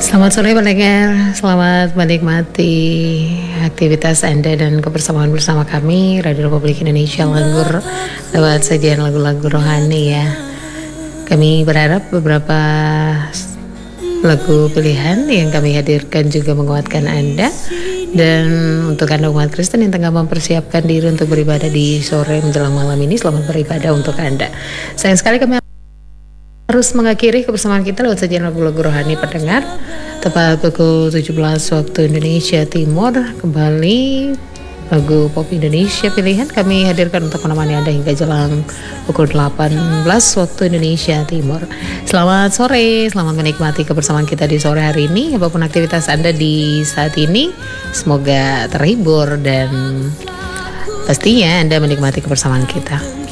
Selamat sore pendengar, selamat menikmati aktivitas Anda dan kebersamaan bersama kami Radio Republik Indonesia Langgur lewat sajian lagu-lagu rohani ya. Kami berharap beberapa lagu pilihan yang kami hadirkan juga menguatkan Anda. Dan untuk Anda umat Kristen yang tengah mempersiapkan diri untuk beribadah di sore menjelang malam ini, selamat beribadah untuk Anda. Sayang sekali kami harus mengakhiri kebersamaan kita lewat sajian lagu-lagu rohani pendengar. Tepat pukul 17 waktu Indonesia Timur, kembali lagu pop Indonesia pilihan kami hadirkan untuk menemani Anda hingga jelang pukul 18 waktu Indonesia Timur. Selamat sore, selamat menikmati kebersamaan kita di sore hari ini. Apapun aktivitas Anda di saat ini, semoga terhibur dan pastinya Anda menikmati kebersamaan kita.